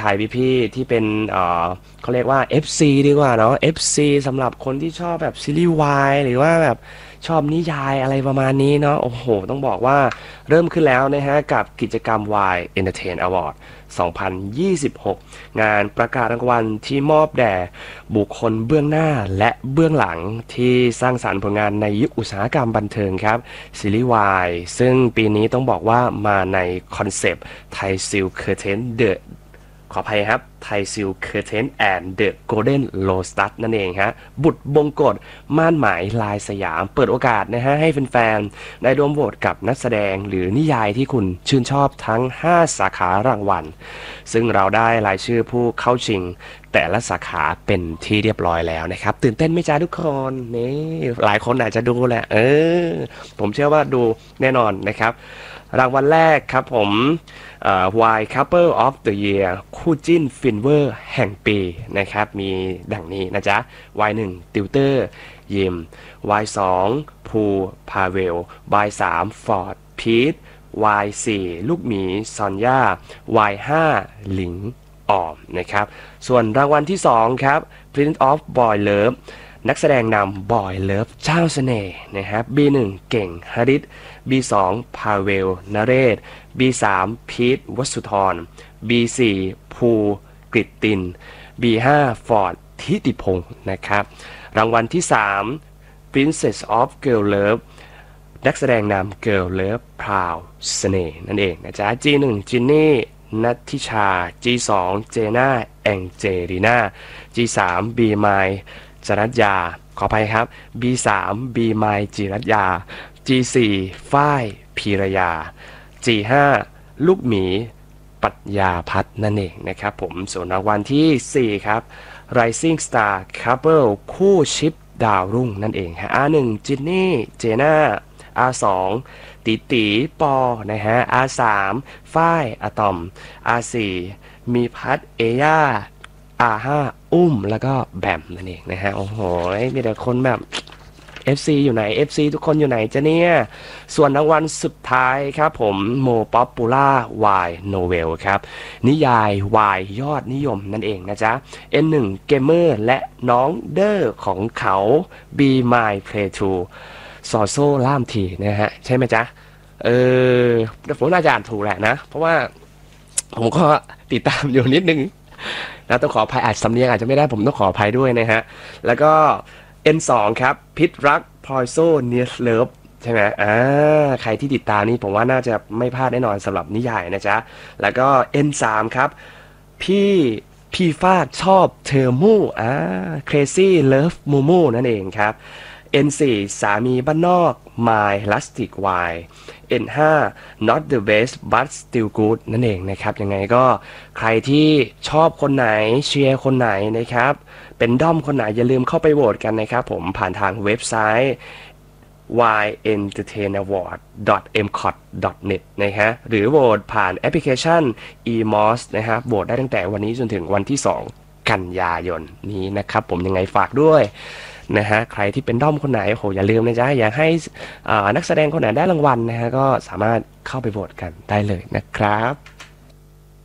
ายพี่ๆที่เป็นเขาเรียกว่า FC ดีกว่าเนาะ FC สำหรับคนที่ชอบแบบซีรีส์วายหรือว่าแบบชอบนิยายอะไรประมาณนี้เนาะโอ้โหต้องบอกว่าเริ่มขึ้นแล้วนะฮะกับกิจกรรม Y Entertain Award 2026 งานประกาศรางวัลที่มอบแด่บุคคลเบื้องหน้าและเบื้องหลังที่สร้างสรรค์ผลงานในยุคอุตสาหกรรมบันเทิงครับซีรีส์วายซึ่งปีนี้ต้องบอกว่ามาในคอนเซปต์ไทยซิลเคอร์เทนเดอะ ขออภัยครับไทยซิลเคอร์เทนแอนด์เดอะโกลเด้นโลสตัสนั่นเองฮะบุตรบงกฎม่านหมายลายสยามเปิดโอกาสนะฮะให้แฟนๆได้ร่วมโหวตกับนักแสดงหรือนิยายที่คุณชื่นชอบทั้ง5สาขารางวัลซึ่งเราได้รายชื่อผู้เข้าชิงแต่ละสาขาเป็นที่เรียบร้อยแล้วนะครับตื่นเต้นไหมจ้าทุกคนนี่หลายคนอาจจะดูแหละผมเชื่อว่าดูแน่นอนนะครับรางวัลแรกครับผมY Couple of the Year คู่จิ้นฟินเวอร์แห่งปีนะครับมีดังนี้นะจ๊ะ Y1 ติวเตอร์ยิม Y2 ภูพาเวล Y3 ฟอร์ดพีท Y4 ลูกหมีซอนย่า Y5 หลิงออมนะครับส่วนรางวัลที่2ครับ Prince of Boy Love นักแสดงนำบอยเลิฟเจ้าเสน่ห์นะครับ B1 เก่งฮาริส B2 พาเวลนเรศ B3 พีทวสุธร B4 ภูกฤตติน B5 ฟอร์ดทิติพงศ์นะครับรางวัลที่3 Princess of Girl Love นักแสดงนำ Girl Love พราวเสน่ห์นั่นเองนะจ๊ะ G1 จินนี่นัทธิชา G2 เจน่าแองเจลีน่า G3 บีไมล์จรัญญาขออภัยครับ B3 บีไมล์จิรัญญา G4 ฝ้ายพีรยา G5 ลูกหมีปัญญาพัฒน์นั่นเองนะครับผมส่วนรางวัลที่4ครับ Rising Star Couple คู่ชิปดาวรุ่งนั่นเองฮะ R1 จินนี่เจน่า R2 ตีตีปอนะฮะ R3 ฝ้ายอะตอม R4 มีพัฒเอย่า R5 อุ้มแล้วก็แบมนั่นเองนะฮะโอ้โหมีแต่คนแบบ FC อยู่ไหน FC ทุกคนอยู่ไหนจ๊ะเนี่ยส่วนรางวัลสุดท้ายครับผมโมป๊อปปูล่าวายโนเวลครับนิยายวายยอดนิยมนั่นเองนะจ๊ะ N1 เกมเมอร์และน้องเดอร์ของเขา Be My Play To ซอโซ่ล่ามทีนะฮะใช่ไหมจ๊ะแต่ผมน่าจะอ่านถูกแหละนะเพราะว่าผมก็ติดตามอยู่นิดนึงนะต้องขออภัยอาจสำเนียงอาจจะไม่ได้ผมต้องขออภัยด้วยนะฮะแล้วก็ N2 ครับพิษรักพลอยโซเนียสเลิฟใช่ไหมใครที่ติดตามนี่ผมว่าน่าจะไม่พลาดแน่นอนสำหรับนิยายนะจ๊ะแล้วก็ N3 ครับพี่ฟาดชอบเธอมู่Crazy Love มูมูนั่นเองครับ N4 สามีบ้านนอก My Rustic Wine N5 Not the best but still good นั่นเองนะครับยังไงก็ใครที่ชอบคนไหนเชียร์คนไหนนะครับเป็นด้อมคนไหนอย่าลืมเข้าไปโหวตกันนะครับผมผ่านทางเว็บไซต์ yentertainaward.mcot.net นะฮะหรือโหวตผ่านแอปพลิเคชัน eMOS นะครับโหวตได้ตั้งแต่วันนี้จนถึงวันที่2กันยายนนี้นะครับผมยังไงฝากด้วยนะฮะใครที่เป็นด้อมคนไหนโหอย่าลืมนะจ๊ะอยากให้นักแสดงคนไหนได้รางวัลนะฮะก็สามารถเข้าไปโหวตกันได้เลยนะครับ